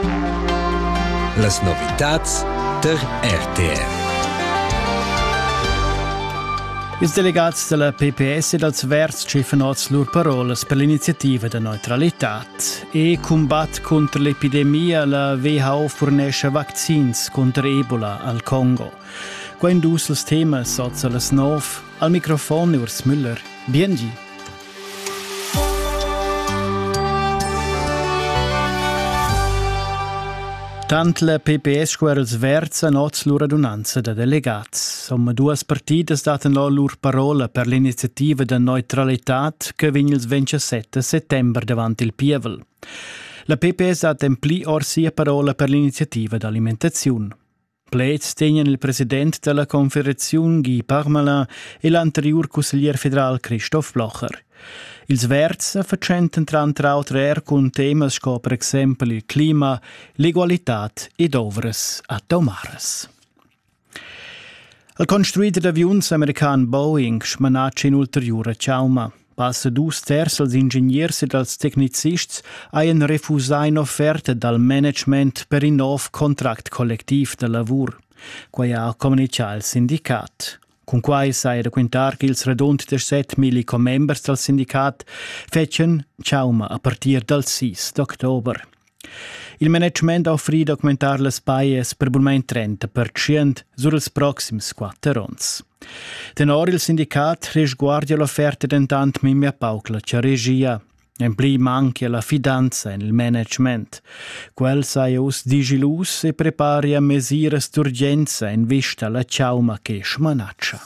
Las novitats der RTR. Ils delegats della PPS e dels Verts scrivono lur parolas per l'iniziativa de neutralitat. E combat contro l'epidemia, la WHO fornisce vaccins contro Ebola al Congo. Quando els temes sotto las 9, al microfono Urs Müller. Biengi. Tant la PPS quer els Verts anots lur adunanza de delegats. Somma duas partidas daten lur parola per l'iniziativa de neutralitat che vegn il 27 settembre davant il Pievel. La PPS ha templi or sia parola per l'iniziativa d'alimentazione. Plets tegnen il president della Confederazione Guy Parmelin e l'anterior consiglier federal Christoph Blocher. Ils Verts facenten tra altre con temas come per esempio il clima, l'egualitat ed ovres a Daumares. Il construiter d'avions american Boeing smanaccia in ulteriore ciauma. Passa 2/3 als ingegners ed als tecnicists haien refusai un'offerta dal management per un nuovo contract collettiv de lavur, quai ha comunicato il sindicat. Con quai sai da quintar che ils redont de 7.000 co-members del sindicat fecen ciauma a partir dal 6 d'october. Il management ha offrì documentar le spaies per bulmain 30% sur ils proxims 4 ans. Tenor il sindicat risguardia l'offerta d'entant mimia paucla c'è regia. Empli manca la fidanza nel management. Quel sai us digilus e prepari a mesures d'urgenza in vista la ciauma che smanaccia.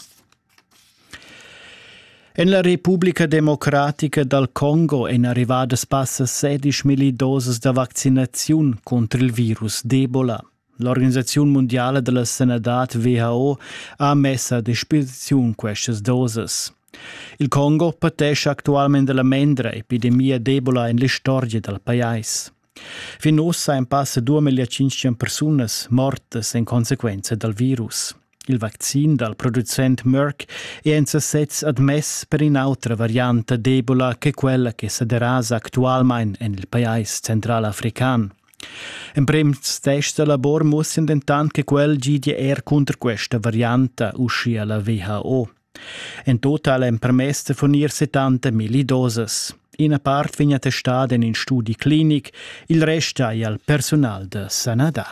En la Repubblica Democratica del Congo è arrivata spassa 16.000 dosis de vaccinazione contro il virus d'Ebola. L'Organizzazione Mondiale della Sanità WHO ha messo a disposizione queste dosis. Il Congo patesce attualmente la mendra epidemia d'Ebola in la storia del paese. Finora in passa 2.500.000 persone morte in conseguenza del virus. Il vaccino dal producente Merck è in sezz admesso per un'altra variante d'Ebola che quella che si derasa attualmente nel paese centralafricano. In primo test del lavoro mussien intanto che quel GDR contro questa variante uscì alla WHO. In total è permesso di fornire 70.000 dosis. Una parte viene testata in studi clinici, il resto è al personale di sanità.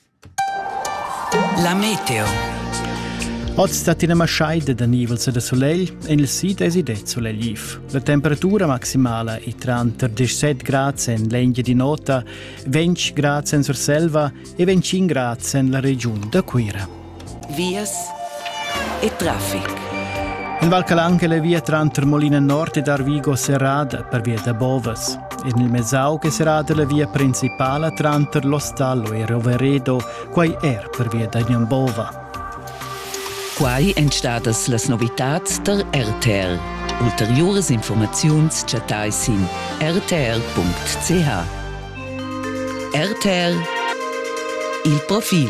La meteo. Oggi è stata una masciaida da nivels e soleil e nel sito è solegliv. La temperatura maximale è tra 17 gradi in Legna di Nota, 20 gradi in Surselva e 25 gradi nella regione da Quira. Vias e traffic. In Val Calanca le via tra Molina Nord ed Arvigo Serrada per via da Bovas. E nel Mesau che Serrada la via principale tra Lo Stallo e Roveredo, quai per via da Gnambova. Quai entstadas las novitats der RTR. Ulteriores informaziuns chatai sin rtr.ch. RTR il profil.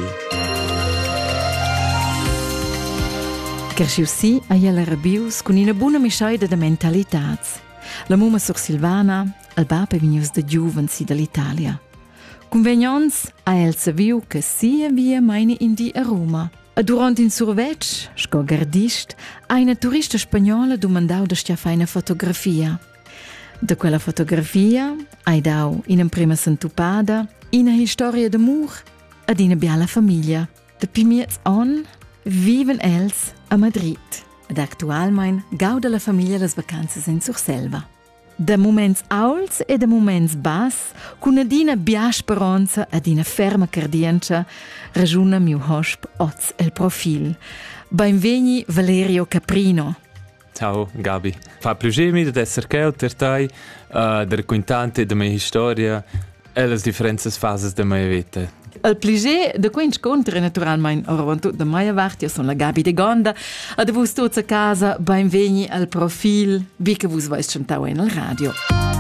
Kerschiussi a jella rabius con una buona mischaida de mentalitats. La mumma sur Silvana, al baba vinius de giuvens dall'Italia. Convenions a el saviu che sia via meine in di a Roma. E durant in survetsch, sco gardist, a una turista spagnola domandau da stia fa una fotografia. Da quella fotografia hai dau in un prima sentupada una storia d'amor ad una bella famiglia. Da pimiez on viven els a Madrid. Ed actualmein gauda la famiglia las vacanzas in Surselva. Da moments auls e da moments bas, con adina bia speranza ad una ferma cardienza, ragiona miu hosp oz el profil. Benveni Valerio Caprino. Ciao Gabi. Fa piacere di essere qui per te, di raccontare la mia storia e le differenti fasi della mia vita. Il piacere di questo incontro naturalmente orvantut da mia parte, io sono la Gabi de Gonda, e da voi tutti a casa, benveni al profil, vi che voi vais cantare nel radio.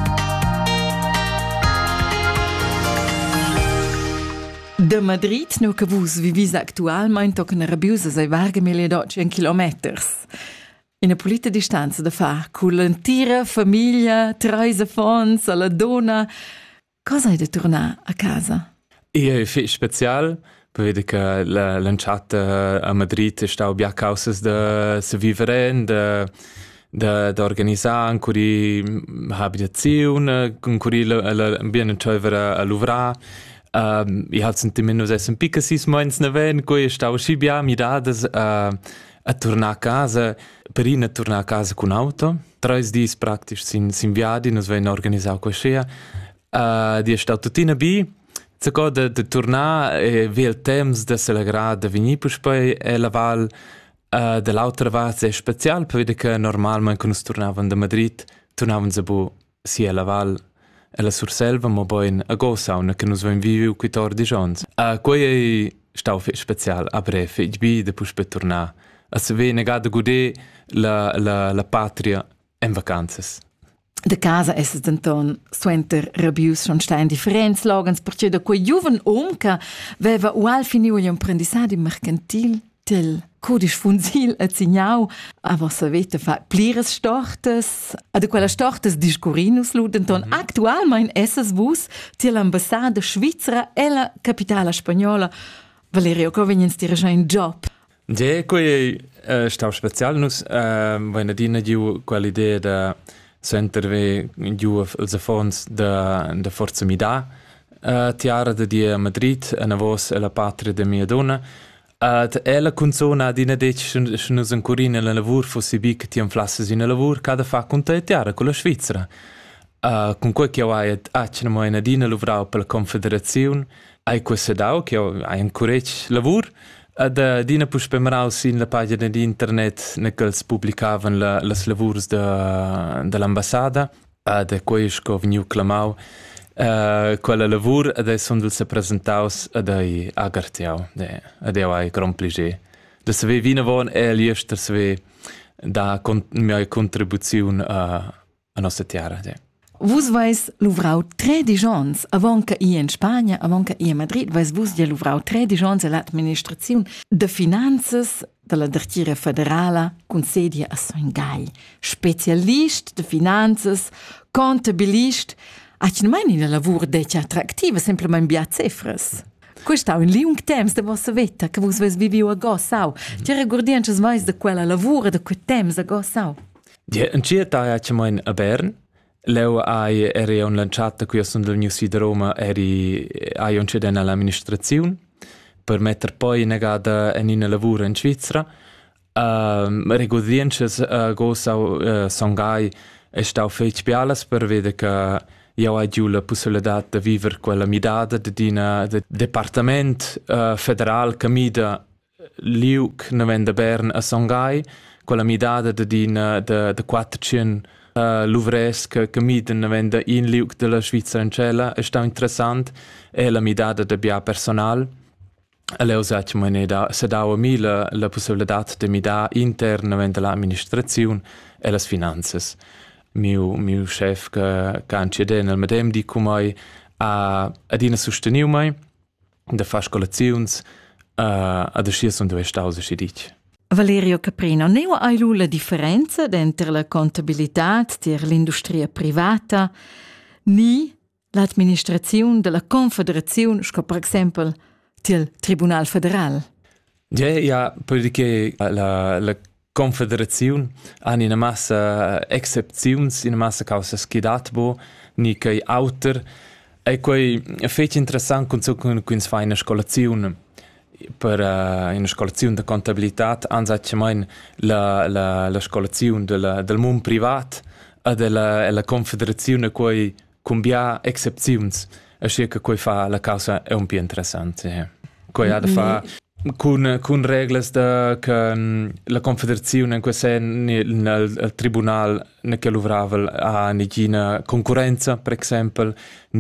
Da Madrid, no che voi vivite attualmente, tocca una rabiusa sei varga 1.200 chilometers. In una pulita distanza da fa, con l'intera famiglia, 3 fons, la donna. Cosa hai da tornare a casa? E è special, vede che la lanciata a Madrid è stata a causas da se vivere, da organizzare ancora abitazione, ancora bien chovere a Louvra. Ich halt senti minus un pica sis moins na ven, coi stau scibia midades a tornar a casa, per a tornar a casa con auto. 3 dies praktisch sin viadi, nos ven organizzau qua scea. Die stau tutina bi, zago de tornar ve il temps de celebrar de venir puspei e la val de l'altra vaz è special, per vedere che normalmente quando tornavan da Madrid, tornavan a bu sia la val e la Surselva, ma poi a Gossauna, che nos ven viviu 14 ans. Quei è stau special, a breve, ich bi de puspei tornar. A se ve negada gude la patria en vacanzas. De casa es denton suenter rabius schon stein differenz logens perché da quei giuven che veva ual finiu gli apprendissadi mercantil tel codisch funzil a zignau a vossa veta fa plires stortes a de quella stortes discurinus lu denton actualmein esses vus til l'ambassada svizzera e la capitala spagnola. Valerio, co vegnens dir ein job? Ja, quei stau special nus wenn adina giu quell'idea da centerve giu els affons da Forza Mida tiara da dia a Madrid a navos e la patria de mia donna e la consona adina deci nus ancora in la lavur fossi bi che ti inflasses in lavur cada fa con te tiara con la Svizzera con quel che hai acna mo in adina luvrau per la Confederazione hai questo dau che hai ancora lavur da dina puspemraus in la pagina di internet necals publicavan las lavurs de l'ambassada da quais co veniu clamau quella lavur adesso ondel se presentaus adei agartiau adeu ai gran pliger da se ve vina von e liester se ve da mia contribuzione a nostra tiara. Vus vais luvrau 13 ans avant che i in Spagna, avant che i in Madrid, vais vus dia luvrau 13 ans all'administrazione de finanzas della dertiera federala con sede a Songai. Specialist de finanzas, contabilist, ac non mai in lavoro deci attrattiva, semplicemente bia cifras. Questo è un lungo tempo de vossa vita che vus vais viviu a Gossau. Ti recordiances mais de quella lavoro, de quel temps a Gossau? Ja, in città ac mein a Bern. Leo eri un lanciata qui all'Università di Roma hai un cedene all'amministrazione per mettere poi negata in lavoro in Svizzera. Regodiences Gossau Songai è stato fece pialas per vedere che io ho giù la possibilità di vivere quella midada del Departamento federale che mida liuk da Bern a Songai, quella midada de 400 l'uvres che miden venda in liuk della Svizzera in cella è stato interessante e la midada de bia personal e le usacci se dava a me la possibilità di midà interna venda l'amministrazione e le finanze. Mio chef che ancede nel medem di come ad ina sosteniu mai da fa scolazioni ad uscire sono due stause si dice. Valerio Caprino, neu hai lu la differenza entre la contabilità ter l'industria privata ni l'administrazione della Confederazione, per esempio, del Tribunal Federal? Ja, perché la Confederazione ha una massa eccezioni, una massa causa schidatbo, ni che autor, e quei fece interessante con si fa una scolazione. Per una scolazione di contabilità, anche la scolazione del mondo privato e della Confederazione che cambia eccezioni. E che fa la causa è un po' interessante. Che ha da fare con regole che la Confederazione in questo nel tribunale che lavorava a una concorrenza, per esempio,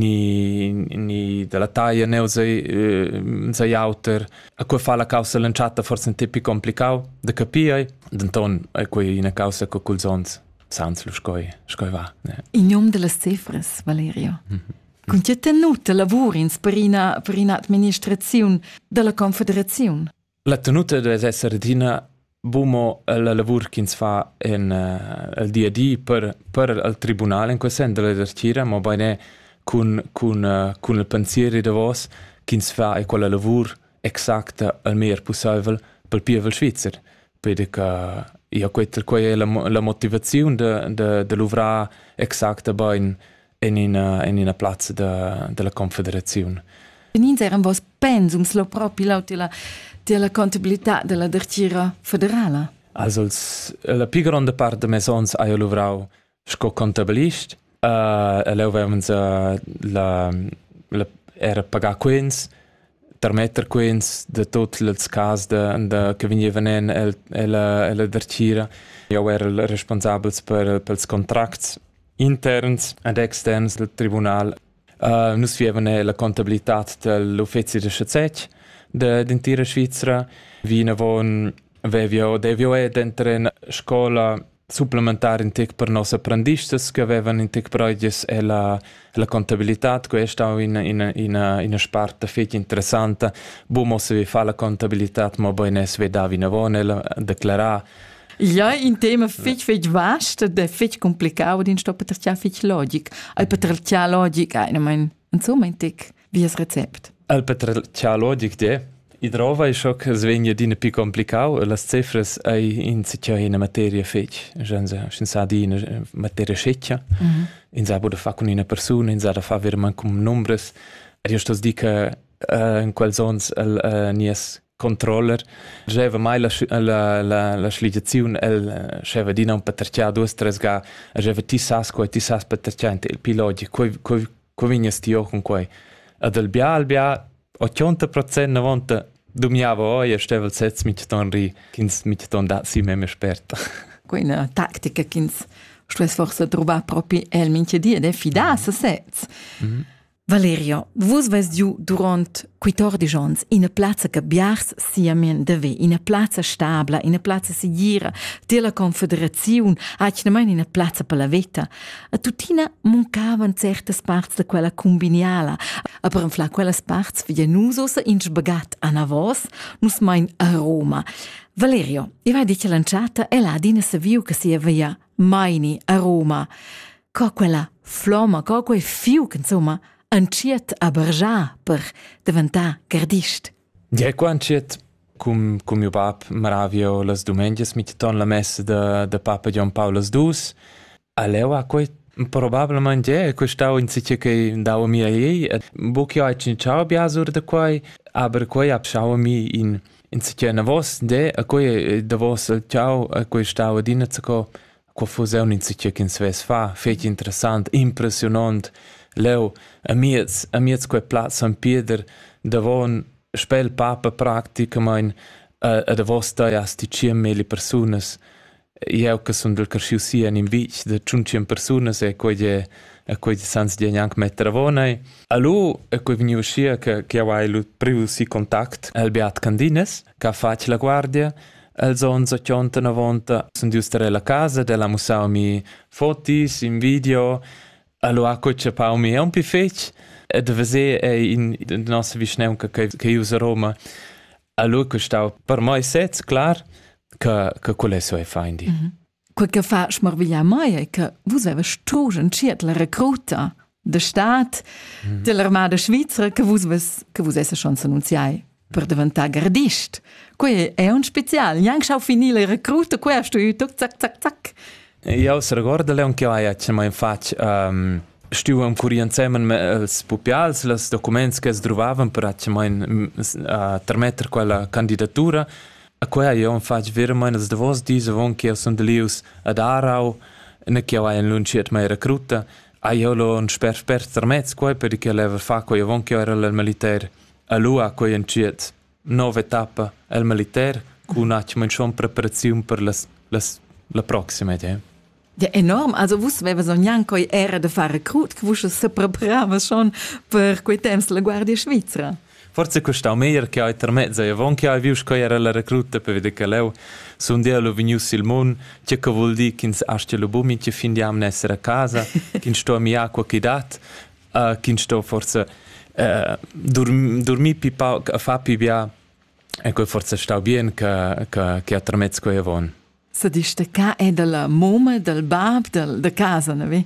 ni della taglia ne sei autor, a cui fa la causa lanciata forse un po' più complicato da capire, d'anton è qui una causa che col sons sans lo scoi va. In nome delle cifre, Valerio. Con che tenuta lavori per un'amministrazione della Confederazione? La tenuta deve essere dina bumo la lavoro che si fa al dia a dia per il tribunale in questo senso della dertira, ma bene con il pensiero di voi ch'ins fa e quella lavur exacta al mer possibile pel pievel svizzer. Perché io quella è la motivazione de l'uvrar exacta ben in una piazza della Confederazione. Nins eran vos pensums lo proprio della contabilità della dertira federale? Also, la più grande parte de mes ons ha io luvrau sco contabilist. Leu avevans era pagar quins, permetter quins de tot els cas che venivano la dertira. Io era il responsabile pels contracts interns ed externs del tribunal. Nus avevano la contabilità dell'uffizio de Schatzec d'intera Svizzera. Devio dentro in scuola supplementare in tec per nos apprendistas che avevano in tec proiges e la contabilità, questa è una parte fece interessante. Bomo se vi fa la contabilità, ma poi ne si vede in avone declarare. Ja, in tema fich vast, de fich complicato, din sto patercia fich logic. Al patercia logic, insomma in tec vies Rezept. Al patercia logic de I trova è ciò che svegna di più complicato, le cifre è in una materia fece, senza di una materia secca, in zabo da fa con una persona, in zabo da fa veramente con numbers, e io sto dica in quel sens nies controller, aveva mai la sligazione, aveva di non patercia due tre ga, aveva ti sas patercia il piloti, coi vignes ti con quei, ad albia 80% na volta domiava oi e stevel sets mit tonri kins mit ton da si mem esperta. Quina tattica kins stues forse trova proprio el minche die de fidasa sets. Valerio, vos ves giu durant 14 ans in a plaza che biars siamen deve, in a plaza stabla, in a plaza sigira, della Confederazione, acnemen in a plaza per la vita. A tutina mancavan certas parts de quella combiniala, a per infla quellas parts via nusos in sbagat a navos, nus main a Roma. Valerio, I vai dice lanciata e la dina se viu che si avea maini a Roma. Co quella floma, co quel fiu, insomma, anciet a bargià per diventare gardist. Ja, anciet cum mio pap maravio las domenges mit ton la messa de Papa John Paolo II. Aleu a quei probabilmente questau in sice che dau mi ei, buchi ai cinciao biasur de quei, aber quei abschau mi in sice na vos de a quei de vos al ciao a quei stau adina co fuseun in sice che sves fa, feci interessant, impressionant. Leu, a miez quei plaz San Pieder, davon spel Papa practicamente a davos dai asti 100.000 personas. Io che sono del Carsciu sia in vic de 100 personas e quei sans di neanche mettere avonai. A lui e quei veniu scia che avai lu priu si contact al Beat Candines, che fac la guardia. Els 11-90 sono giustare la casa, della musao mi fotis in video. Allora, c'è Paumi è un po' fece, e deve essere in nostra vicina che usa Roma. Allora, questo per me è chiaro che quello è findi. Quel che fa smarviglia mai è che voi avete struggent la recruta del Stato, dell'Armata svizzera, che voi avete chance annunziare per diventare gardist. Quello è un speciale, neanche se finire la recruta, questo è tutto zac. Io si ricordo anche io che mi faccio stiamo ancora insieme als pupials, les documents che si trovavano per permettere quella candidatura. A cui io faccio veramente le vostre dise che sono delius ad Arau, e che io ho annunciato mai recruta. Io l'ho per termezzo qua perché l'aveva fatto io che era il militare. A lui ho annunciato 9 tappe al militare con una preparazione per la prossima idea. Ja, enorm. Also, vous aveva so neanche era de fare recrut, che vous se preparava schon per quei temps la Guardia Svizzera. Forse questo è meglio che ho intermezzo. Io anche ho visto che era la recruta per vedere che lei su un dia lo venius il mondo, che vuol dire che asce lo bumi, che findiamo essere a casa, che sto a mia acqua che dat, che sto forse dormi pipa, fa pibia, e poi forse sto bene che intermezzo che io von. Se distacca è della mamma, del bab, da casa, no?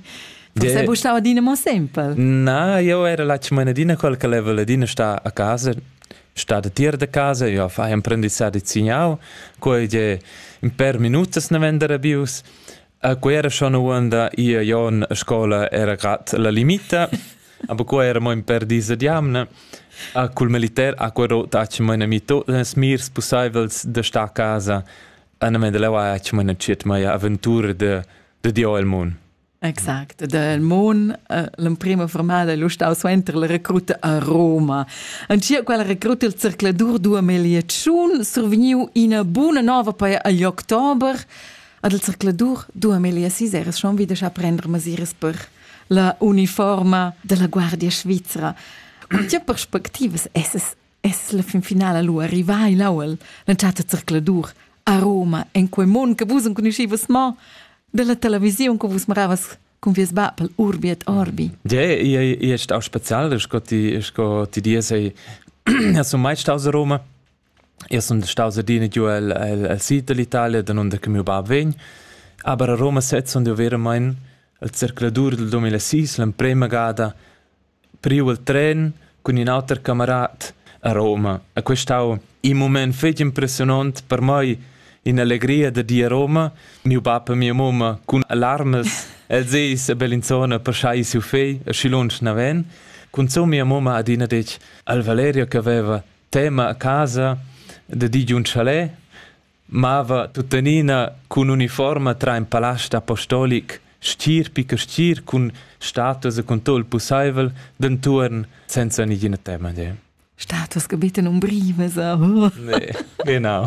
Forse bu stava dina mo sempre. No, io era la cimenadina, quella che leva la dina sta a casa, sta da tier da casa, io fai apprendizzato di zignau, coi je in per minutos ne vendere bius. Qua era schon quando io in scuola era grad la limita, aber qua era mo in per diese diamna. Col militare a qua rota ci meine mito smirs possibles da sta a casa. Ana me de lewa ci meine chet mai avventure de dio el moon. Exact. Del Mon, la prima formata, lo stau suenter la recruta a Roma. Ancia quella recruta il circladur 2001 surveniu in a buona nova poi agli ottober. Ad il circladur 2006 era schon wieder a prendere misures per la uniforma della Guardia Svizzera. Con che perspectivas es la fin finale lu arrivai l'auel lanciata circladur a Roma en quel mon che vusen conoscivas ma della televisione che vus maravas con vies bapel urbi et orbi. Ja, io è auch spezial, ti die sei so mai staus a Roma. Io sono staus a dine giù al sud dell'Italia, da non da che mio bab vegn. Aber a Roma setz und io vera mein al circladur del 2006, la prima gada priu il tren con un altro camarad a Roma. E questo è un momento fece impressionante per me, in allegria di Roma. Mio papà e mia mamma con allarmes e zeis a Bellinzona per schai su fei a Schilunsch naven. Con so mia mamma a dina dic al Valerio che aveva tema a casa de di un chalet, ma aveva tuttanina con uniforme tra in palast apostolic stir pica stir con status e con tol possibile d'entorn senza nigina tema. Status gebete non brive so. Nee, genau.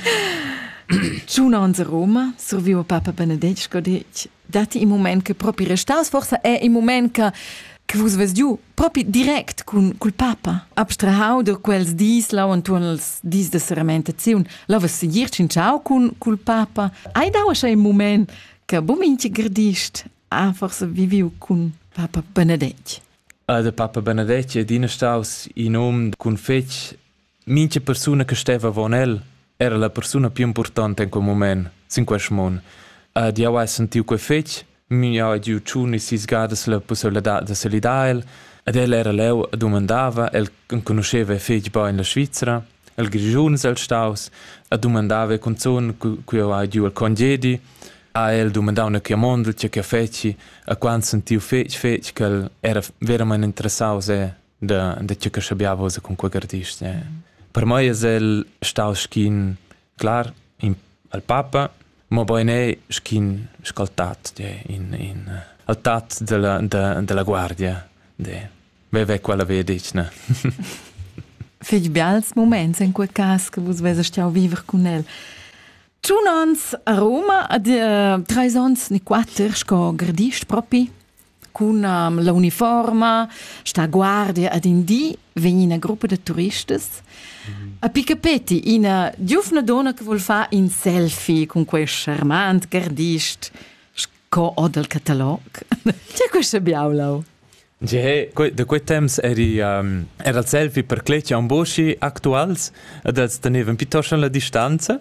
Giuna a Roma, surviu Papa Benedetto scodic. Dati in moment che proprio restaus, forse è in moment che vos ves giù, proprio direct col Papa. Abstrahau da quels dis, lau antuans dis de serramentazione, lau ves seguir cinciau col Papa. Hai dau ascia in moment che bominci gradist, forse viviu con Papa Benedetto. De Papa Benedetto è dina staus in nom con fec mince persona che steva von el era la persona più importante in quel momento, in quel mondo. Di ho sentito quel fec, mi ho giù ciuni sis gadas la possibilità di salidare, ed el era leu domandava, el conosceva il fec in la Svizzera, el grigiuns el staus, domandava con son cui ho giù il congedi, a el domandava una chiamondel, che feci, a quando sentiu fec, che era veramente interessato da ciò che abbiamo con quel gardista. Per me è il staus skin clar al Papa, ma poi ne skin scoltat al tat della guardia ve quella vedic ne. Fich bials moments in quel cas che vos vesa stiau viver con el. Giunans a Roma ad 3 ans ni 4 sco gradist propi con la uniforma, sta guardia ad indi vegni una gruppo di turistas. A Picapeti, una giovane donna che vuol fare un selfie con quel charmante gardist sco o del catalog. C'è questo biaulo? Ja, da quei temps era il selfie per cleccia un bosci actuals, ed è teneva piuttosto la distanza.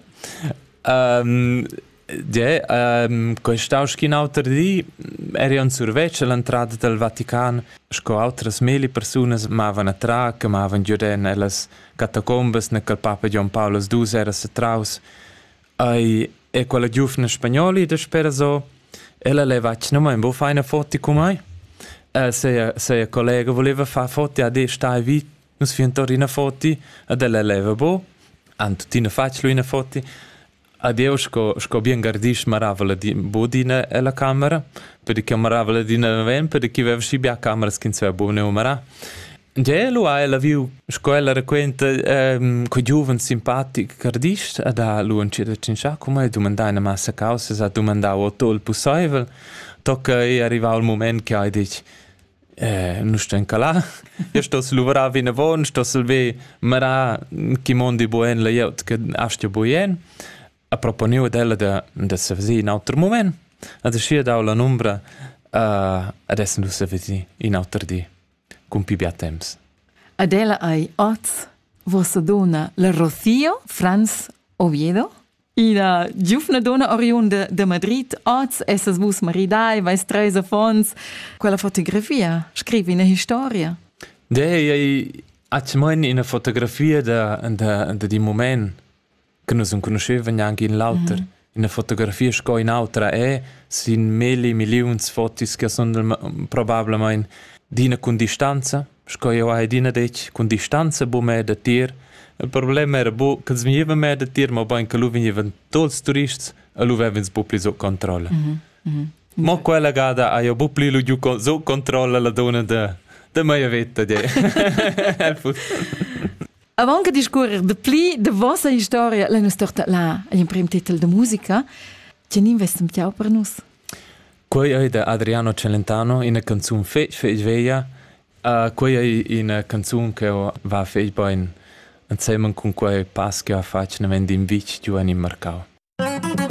Quest'au skin auter di era un survec all'entrata del Vatican, sco altres meli personas mavan a tra, che mavan giuden ellas catacombas ne quel Papa John Paolo II era satraus. E quella giovane spagnoli da spera so, ella levac no mai, bo fai una foto con mai? Se a collega voleva fare foto a de stai vi, nus fientor una foto, ed ella leva bo, antutina faccio una foto. Adeus sco bien gardis maravala di bodina e la camera, perché maravala di ven, perché aveva si bia camera skin se buone umara. Ja, lo ha la viu sco ella requenta co giuven simpatic gardist, da lu un cida cincia, come domandai una massa causa, sa domandau o tol possibile, tocca arriva il moment che hai dic non sto in calà, io sto sluvara vina von, sto salve mara chi mondi buen la jeut che astio buien. A proponiu della da se vezi in altro moment, ad uscire da la nombra adesso non se vezi in altro di con più temps. Adela ai oz vostra donna la Rocío Franz Oviedo? Ina giovna donna oriunda de Madrid, oz essas vus maridai, vais treis affons. Quella fotografia scrivi una storia. Ei atmen in una fotografia di moment che non si conosceva neanche in l'auter. In una fotografia sco in autra sin milioni fotos che sono probabilmente dina con distanza. Sco io hai dina dec con distanza bo me da tier. Il problema era che veniva me da tier, ma poi che lui venivano tutti turisti e lui aveva un po' più sotto controllo. Ma quella gada ha un po' più sotto controllo la donna da mia vita. Avant che discorrer de pli de vostra storia, la nostra là, in primo titolo de musica, ce ne investem più per nos. Qui è da Adriano Celentano in una canzone fece veia, qui è in una canzone che va fece poi insieme con quei pass che ha fatto in vic giù in Marcao.